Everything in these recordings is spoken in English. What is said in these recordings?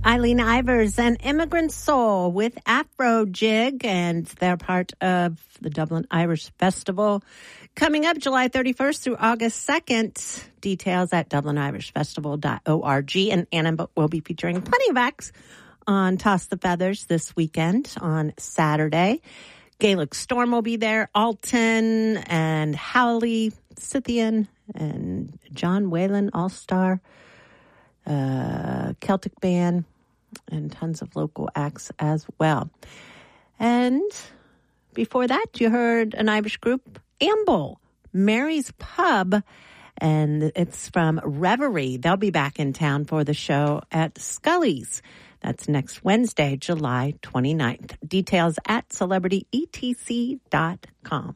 Eileen Ivers and Immigrant Soul with Afro Jig, and they're part of the Dublin Irish Festival. Coming up July 31st through August 2nd. Details at dublinirishfestival.org. And Anna will be featuring plenty of acts on Toss the Feathers this weekend on Saturday. Gaelic Storm will be there. Alton and Howley, Scythian, and John Whalen, All-Star, Celtic Band, and tons of local acts as well. And before that, you heard an Irish group, Amble, Mary's Pub, and it's from Reverie. They'll be back in town for the show at Scully's. That's next Wednesday, July 29th. Details at celebrityetc.com.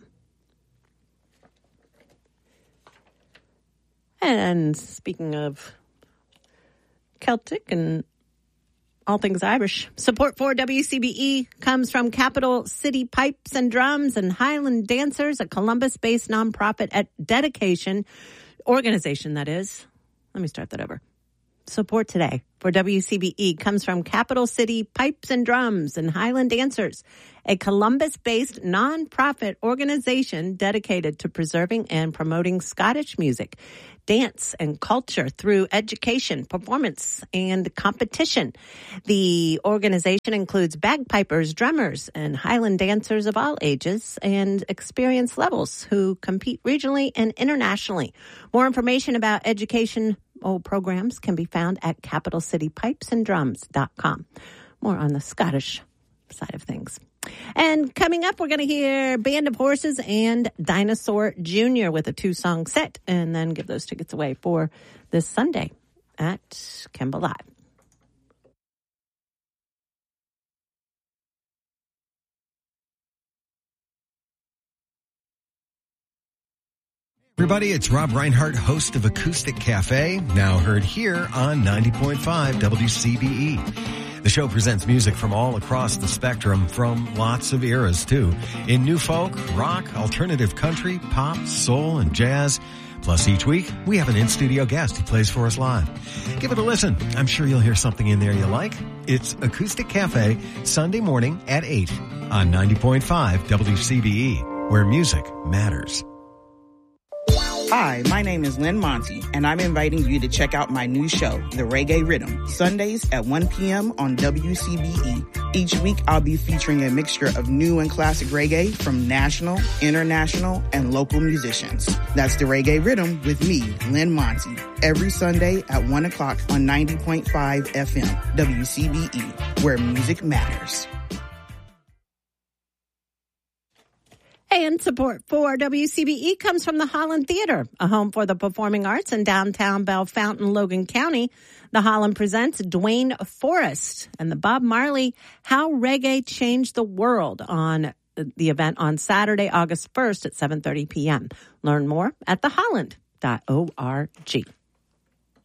And speaking of Celtic and all things Irish, support for WCBE comes from Capital City Pipes and Drums and Highland Dancers, a Columbus-based nonprofit organization, that is. Let me start that over. Support today for WCBE comes from Capital City Pipes and Drums and Highland Dancers, a Columbus-based nonprofit organization dedicated to preserving and promoting Scottish music, dance, and culture through education, performance, and competition. The organization includes bagpipers, drummers, and Highland dancers of all ages and experience levels who compete regionally and internationally. More information about education programs can be found at capitalcitypipesanddrums.com. More on the Scottish side of things. And coming up, we're going to hear Band of Horses and Dinosaur Jr. with a 2-song set, and then give those tickets away for this Sunday at Kemba Live. Everybody, it's Rob Reinhardt, host of Acoustic Cafe, now heard here on 90.5 WCBE. The show presents music from all across the spectrum, from lots of eras, too. In new folk, rock, alternative country, pop, soul, and jazz. Plus, each week, we have an in-studio guest who plays for us live. Give it a listen. I'm sure you'll hear something in there you like. It's Acoustic Cafe, Sunday morning at 8 on 90.5 WCBE, where music matters. Hi, my name is Lynn Monty, and I'm inviting you to check out my new show, The Reggae Rhythm, Sundays at 1 p.m. on WCBE. Each week, I'll be featuring a mixture of new and classic reggae from national, international, and local musicians. That's The Reggae Rhythm with me, Lynn Monty, every Sunday at 1 o'clock on 90.5 FM, WCBE, where music matters. And support for WCBE comes from the Holland Theater, a home for the performing arts in downtown Bellefontaine, Logan County. The Holland presents Dwayne Forrest and the Bob Marley How Reggae Changed the World on the event on Saturday, August 1st at 7:30 p.m. Learn more at theholland.org.